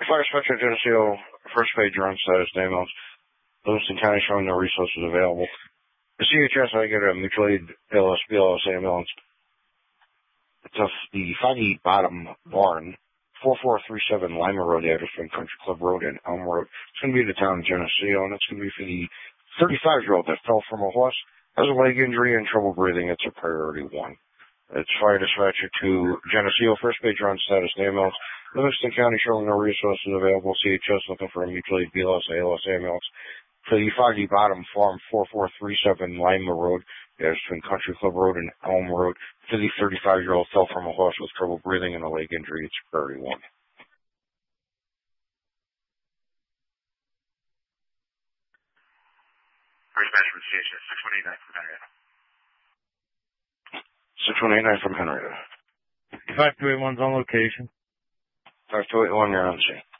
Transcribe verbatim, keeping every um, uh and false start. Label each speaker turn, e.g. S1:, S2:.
S1: Fire Spectre Geneseo, first page run status, ambulance. Livingston County showing no resources available. The C H S, I get a mutual aid L S B L S ambulance. It's off the Foggy Bottom Barn, four four three seven Lima Road, the address from Country Club Road and Elm Road. It's going to be the town of Geneseo, and it's going to be for the thirty-five-year-old that fell from a horse, has a leg injury and trouble breathing. It's a priority one. It's fire dispatcher to Geneseo, first page run status, ambulance. Livingston County showing no resources available. C H S looking for a mutual aid B L S A L S ambulance. For the Foggy Bottom Farm, four four three seven Lima Road, there's between Country Club Road and Elm Road. For the thirty-five-year-old fell from a horse with trouble breathing and a leg injury. It's priority one.
S2: First dispatch from C H S, six one eight nine from Henrietta.
S1: six one eight nine from Henrietta.
S3: five two eight one's on location.
S1: five two eight one, you're on scene.